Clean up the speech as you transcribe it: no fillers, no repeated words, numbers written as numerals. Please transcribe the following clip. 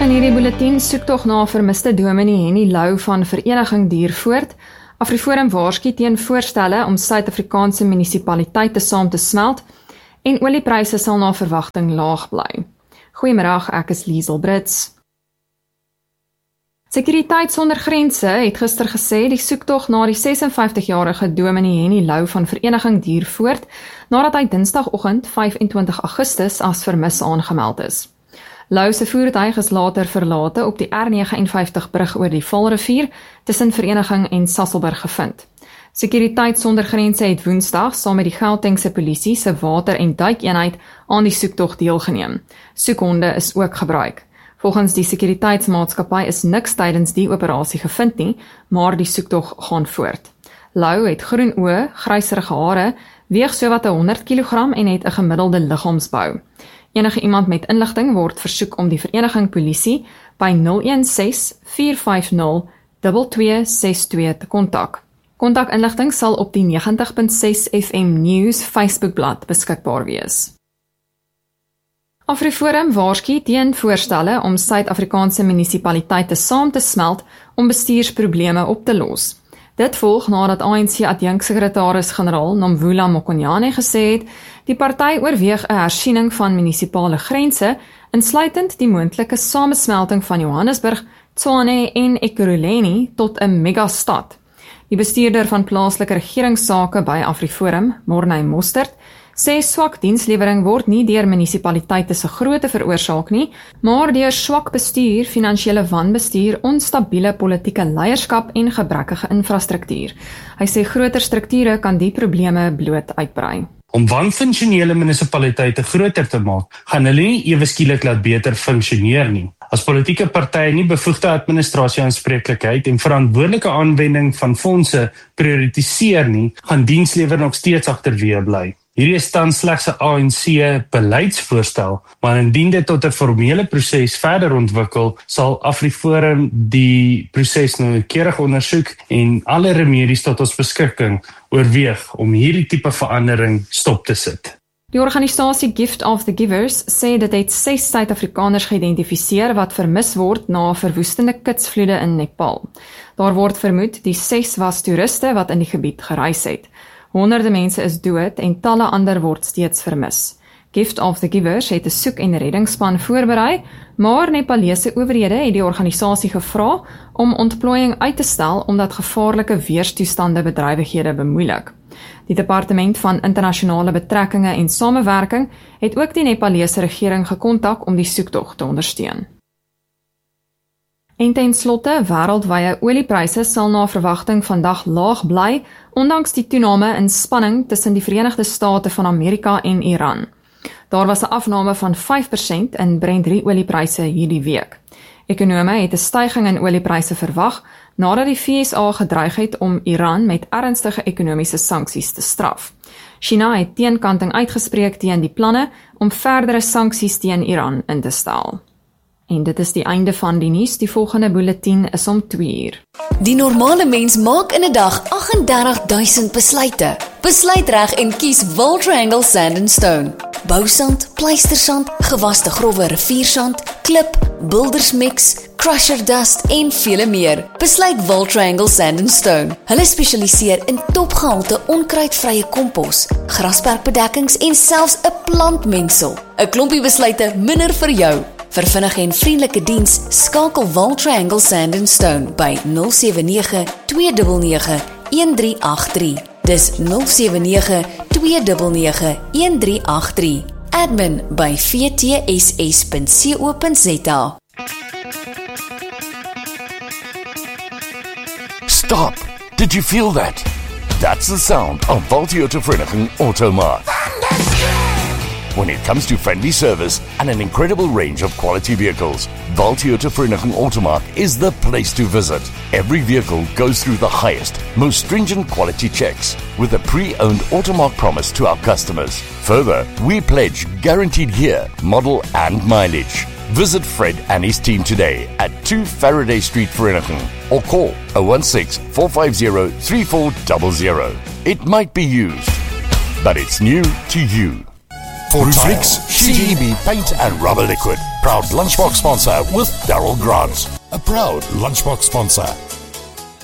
In hierdie bulletin soektog na vermiste dominee Henny Lou van Vereniging duur voort. AfriForum waarsku teen voorstelle om Suid-Afrikaanse munisipaliteite saam te smelt en oliepryse sal na verwagting laag bly. Goeiemiddag, ek is Liesel Brits. Sekuriteit sonder grense het gister gesê die soektog na die 56-jarige dominee Henny Lou van Vereniging duur voort nadat hy Dinsdagoggend 25 Augustus as vermis aangemeld is. Lou se voertuig is later verlate op die R59 brug oor die Vaalrivier tussen Vereniging en Sasolburg gevind. Sekuriteit sonder grense het Woensdag saam met die Gautengse polisie se water- en duikeenheid aan die soektog deelgeneem. Soekhonde is ook gebruik. Volgens die sekuriteitsmaatskappy is niks tydens die operasie gevind nie, maar die soektog gaan voort. Lou het groen oë, gryserige hare, weeg sowat 100 kg en het 'n gemiddelde liggaamsbou. Enige iemand met inligting word versoek om die Vereniging Polisie by 016 450 2262 te kontak. Kontakinligting sal op die 90.6 FM News Facebookblad beskikbaar wees. AfriForum waarsku teen voorstelle om Suid-Afrikaanse munisipaliteite saam te smelt om bestuursprobleme op te los. Dit volg nadat ANC adjunksekretaris-generaal Nomvula Mokonyane gesê het, die party oorweeg 'n hersiening van munisipale grense, insluitend die moontlike samesmelting van Johannesburg, Tshwane en Ekurhuleni tot 'n megastad. Die bestuurder van plaaslike regeringssake by AfriForum, Morney Mostert, sê swak dienslewering word nie deur munisipaliteite se grootte veroorsaak nie, maar deur swak bestuur, finansiële wanbestuur, onstabiele politieke leierskap en gebrekkige infrastruktuur. Hy sê groter strukture kan die probleme bloot uitbrei. Om wanfunksionele munisipaliteite groter te maak, gaan hulle nie ewe skielik laat beter funksioneer nie. As politieke partye nie bevoegde administrasie aanspreeklikheid en verantwoordelike aanwending van fondse prioritiseer nie, gaan dienslewer nog steeds agterweë bly. Hierdie is tans slegs 'n ANC beleidsvoorstel, maar indien dit tot 'n formele proses verder ontwikkel, sal AfriForum die proses noukeurig ondersoek en alle remedies tot ons beskikking oorweeg om hierdie tipe verandering stop te sit. Die organisasie Gift of the Givers sê dit het 6 Suid-Afrikaners geïdentifiseer wat vermis word na verwoestende kitsvloede in Nepal. Daar word vermoed die 6 was toeriste wat in die gebied gereis het. Honderde mense is dood en talle ander word steeds vermis. Gift of the Givers het 'n soek- en reddingsspan voorberei, maar Nepalese owerhede het die organisasie gevra om ontplooiing uit te stel omdat gevaarlike weerstoestande bedrywighede bemoeilik. Die Departement van Internasionale Betrekkinge en Samewerking het ook die Nepalese regering gekontak om die soektog te ondersteun. En ten slotte, wêreldwye oliepryse sal na verwagting vandag laag bly, ondanks die toename in spanning tussen die Verenigde State van Amerika en Iran. Daar was 'n afname van 5% in Brent oliepryse hierdie week. Ekonome het 'n styging in oliepryse verwag, nadat die VSA gedreig het om Iran met ernstige ekonomiese sanksies te straf. China het teenkanting uitgespreek teen die planne om verdere sanksies teen Iran in te stel. En dit is die einde van die nuus. Die volgende bulletin is om 2:00. Die normale mens maak in 'n dag 38.000 besluite. Besluit reg en kies Will Triangle Sand and Stone. Bousand, pleistersand, gewaste growwe riviersand, klip, bouldersmix, crusher dust en vele meer. Besluit Will Triangle Sand and Stone. Hulle spesialiseer in topgehalte onkruidvrye kompos, grasperkbedekkings en selfs 'n plantmengsel. 'n Klompie besluite minder vir jou. Vir vinnige en vriendelike diens, skakel Will Triangle Sand and Stone by 079 299 1383. Dis 079 299 1383. Admin by vtss.co.za. Stop! Did you feel that? That's the sound of Valtioto Vereniging Automark. When it comes to friendly service and an incredible range of quality vehicles, Valtioto Vereniging Automark is the place to visit. Every vehicle goes through the highest, most stringent quality checks with a pre-owned Automark promise to our customers. Further, we pledge guaranteed year, model and mileage. Visit Fred and his team today at 2 Faraday Street, Vereniging, or call 016 450 3400. It might be used, but it's new to you. For Brufrix, CGB Paint and Rubber Liquid. Proud Lunchbox sponsor with Darryl Grant. A proud Lunchbox sponsor.